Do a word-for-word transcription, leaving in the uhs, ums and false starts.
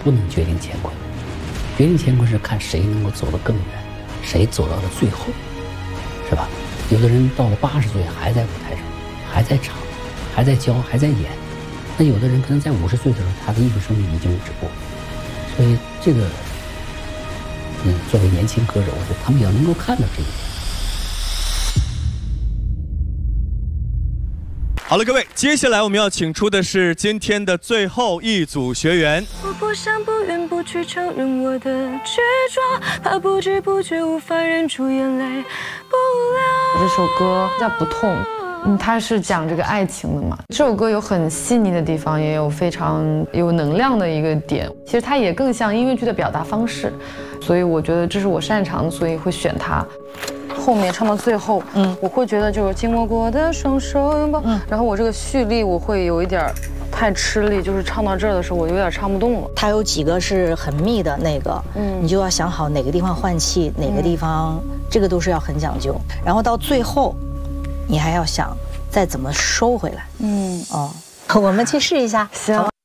不能决定乾坤，决定乾坤是看谁能够走得更远，谁走到了最后，是吧？有的人到了八十岁还在舞台上，还在唱，还在教，还在演。那有的人可能在五十岁的时候，他的艺术生命已经止步。所以这个，嗯，作为年轻歌手，我觉得他们也要能够看到这一点。 好了，各位，接下来我们要请出的是今天的最后一组学员。 我不想不愿不去承认我的执着，怕不知不觉无法忍住眼泪不流。 这首歌叫《不痛》，嗯，它是讲这个爱情的嘛。这首歌有很细腻的地方，也有非常有能量的一个点。其实它也更像音乐剧的表达方式，所以我觉得这是我擅长的，所以会选它。后面唱到最后，嗯，我会觉得就是紧握过的双手拥抱，嗯，然后我这个蓄力我会有一点太吃力，就是唱到这儿的时候我有点唱不动了。 它有几个是很密的那个，嗯，你就要想好哪个地方换气，哪个地方，嗯、这个都是要很讲究。然后到最后，你还要想再怎么收回来，嗯，哦，我们去试一下， 行。